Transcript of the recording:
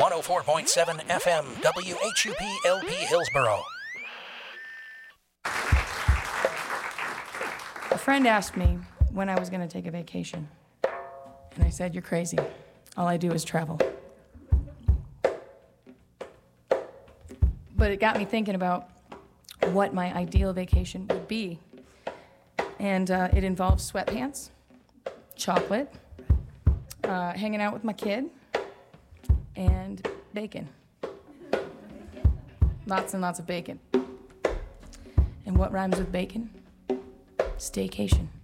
104.7 FM, WHUP LP Hillsboro. A friend asked me when I was going to take a vacation. And I said, "You're crazy. All I do is travel." But it got me thinking about what my ideal vacation would be. And it involves sweatpants, chocolate, hanging out with my kid, and bacon. Lots and lots of bacon. And what rhymes with bacon? Staycation.